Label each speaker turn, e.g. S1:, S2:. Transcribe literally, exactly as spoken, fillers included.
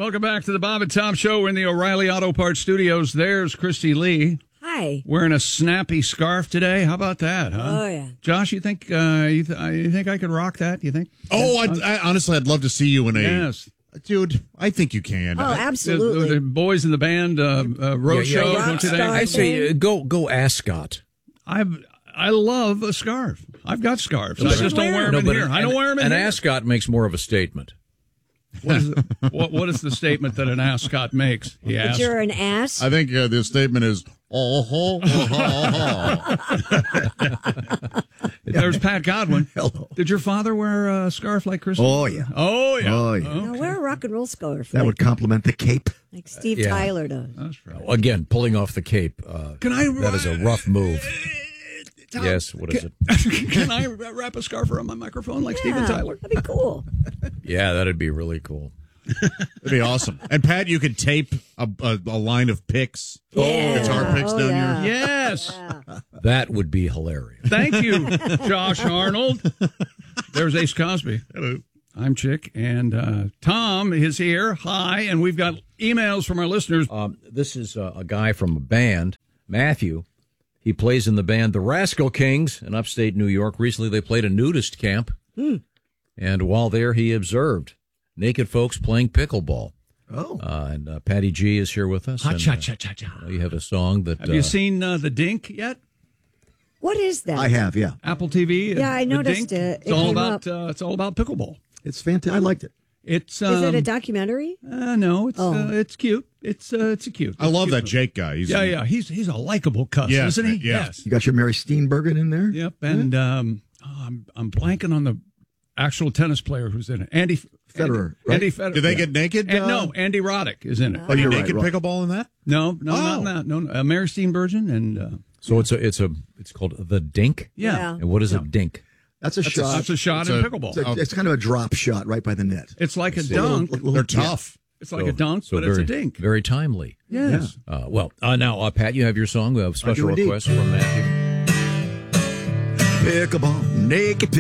S1: Welcome back to the Bob and Tom Show. We're in the O'Reilly Auto Parts Studios. There's Christy Lee.
S2: Hi.
S1: Wearing a snappy scarf today. How about that, huh?
S2: Oh, yeah.
S1: Josh, you think uh, you, th- you think I could rock that? You think?
S3: Oh, I'd, I, honestly, I'd love to see you in a...
S1: Yes.
S3: Dude, I think you can.
S2: Oh, absolutely.
S1: The, the boys in the band uh, uh, road
S4: Yeah, yeah,
S1: show,
S2: rock
S1: don't you think?
S2: star.
S4: I say uh, go go ascot.
S1: I've, I love a scarf. I've got scarves. I
S2: should
S1: just don't
S2: wear
S1: wear them
S4: No,
S1: in
S4: but
S1: here.
S4: an,
S1: I don't wear them in
S4: an
S1: here.
S4: ascot makes more of a statement.
S1: What is, the, what, what is the statement that an ascot makes? He
S2: But
S1: asked.
S2: you're an ass?
S3: I think uh, the statement is, oh, ho, ho, ho, ho.
S1: There's Pat Godwin.
S5: Hello.
S1: Did your father wear a scarf like Chris?
S5: Oh, yeah.
S1: Oh, yeah.
S5: Oh, yeah.
S2: Now wear a rock and roll scarf.
S5: That
S2: like,
S5: would complement the cape.
S2: like Steve
S4: yeah.
S2: Tyler does.
S1: That's right.
S4: Again, pulling off the cape. Uh,
S1: Can I?
S4: that is a rough move.
S1: Tom,
S4: Yes, what is it?
S1: Can I wrap a scarf around my microphone like
S2: Yeah,
S1: Steven Tyler?
S2: that'd be cool.
S4: Yeah, that'd be really cool.
S3: That'd be awesome. And Pat, you could tape a, a, a line of picks,
S2: Yeah.
S3: guitar picks
S2: Oh,
S3: down
S2: yeah.
S3: your...
S1: Yes.
S4: That would be hilarious.
S1: Thank you, Josh Arnold. There's Ace Cosby.
S3: Hello.
S1: I'm Chick, and uh, Tom is here. Hi, and we've got emails from our listeners.
S4: Um, this is uh, a guy from a band, Matthew. He plays in the band The Rascal Kings in upstate New York. Recently, they played a nudist camp,
S2: Hmm.
S4: and while there, he observed naked folks playing pickleball.
S5: Oh.
S4: Uh, and uh, Patty G is here with us.
S1: Ha,
S4: and,
S1: cha,
S4: uh,
S1: cha, cha, cha.
S4: you have a song that
S1: Have you
S4: uh,
S1: seen uh, The Dink yet?
S2: What is that?
S5: I have, yeah.
S1: Apple T V?
S2: Yeah, I
S1: The
S2: noticed
S1: Dink?
S2: it.
S1: It's
S2: It
S1: all
S2: came
S1: about.
S2: up.
S1: Uh, it's all about pickleball.
S5: It's fantastic. I liked it.
S1: It's. Um,
S2: Is it a documentary?
S1: uh, no, it's
S2: Oh.
S1: uh, it's cute. It's uh, it's a cute.
S3: I love
S1: It's a
S3: that
S1: cute
S3: Jake guy. He's
S1: movie. Yeah, yeah. He's he's a likable cuss,
S3: Yes,
S1: isn't he?
S3: yeah.
S1: Yes.
S5: You got your Mary Steenburgen in there?
S1: Yep. And um, oh, I'm I'm blanking on the actual tennis player who's in it. Andy
S5: Federer,
S1: Andy,
S5: right?
S1: Andy Federer.
S3: Did they
S1: Yeah.
S3: get naked?
S1: And,
S3: uh,
S1: no, Andy Roddick is in it.
S5: Oh, you're right,
S3: naked
S5: right.
S3: pickleball in that?
S1: No, no, not
S3: Oh.
S1: in that. No, no. Uh, Mary Steenburgen and uh,
S4: So it's a it's a it's called The Dink.
S1: yeah.
S2: Yeah.
S4: And what is a dink?
S5: That's a
S3: That's a-
S5: shot.
S1: That's a shot
S3: It's
S1: in
S3: a-
S1: pickleball.
S5: it's, a- it's kind of a drop shot right by the net.
S1: It's like a
S4: see.
S1: dunk.
S5: Little- little-
S3: They're
S5: yeah.
S3: tough.
S1: It's like a dunk,
S4: so
S1: but
S4: very,
S1: it's a dink.
S4: Very timely.
S1: Yes.
S4: Uh, well, uh, now, uh, Pat, you have your song. We have a special
S5: do indeed.
S4: request from Matthew.
S5: Pickleball, naked